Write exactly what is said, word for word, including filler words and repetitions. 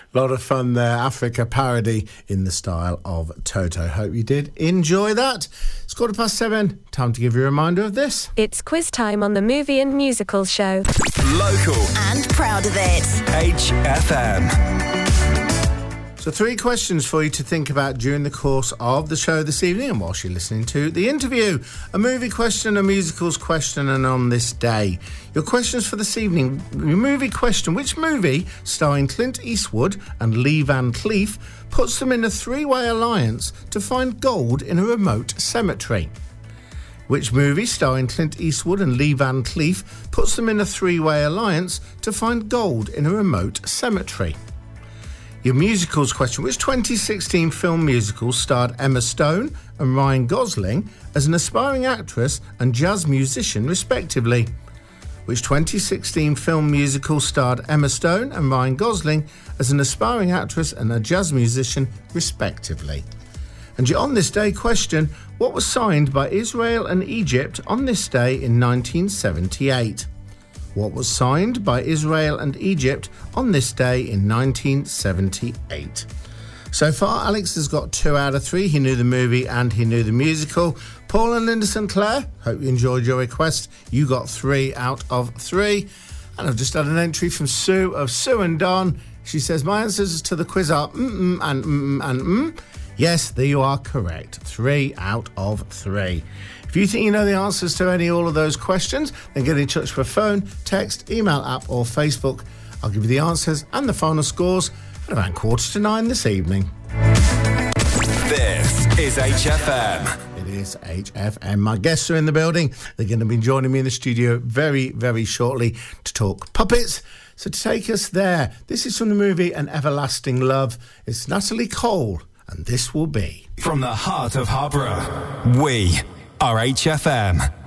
A lot of fun there. Africa parody in the style of Toto. Hope you did enjoy that. It's quarter past seven. Time to give you a reminder of this. It's quiz time on the Movie and Musicals show. Local. And proud of it. H F M. So three questions for you to think about during the course of the show this evening and whilst you're listening to the interview. A movie question, a musicals question, and on this day. Your questions for this evening. Your movie question. Which movie, starring Clint Eastwood and Lee Van Cleef, puts them in a three-way alliance to find gold in a remote cemetery? Which movie, starring Clint Eastwood and Lee Van Cleef, puts them in a three-way alliance to find gold in a remote cemetery? Your musicals question. Which twenty sixteen film musical starred Emma Stone and Ryan Gosling as an aspiring actress and jazz musician, respectively? Which twenty sixteen film musical starred Emma Stone and Ryan Gosling as an aspiring actress and a jazz musician, respectively? And your On This Day question. What was signed by Israel and Egypt on this day in nineteen seventy-eight? What was signed by Israel and Egypt on this day in nineteen seventy-eight? So far, Alex has got two out of three. He knew the movie and he knew the musical. Paul and Linda Sinclair, hope you enjoyed your request. You got three out of three. And I've just had an entry from Sue of Sue and Don. She says, my answers to the quiz are mm-mm and mm and mm. Yes, there you are correct. Three out of three. If you think you know the answers to any or all of those questions, then get in touch for phone, text, email, app or Facebook. I'll give you the answers and the final scores at around quarter to nine this evening. This is H F M. It is H F M. My guests are in the building. They're going to be joining me in the studio very, very shortly to talk puppets. So to take us there, this is from the movie An Everlasting Love. It's Natalie Cole, and this will be... From the heart of Harborough, we are H F M.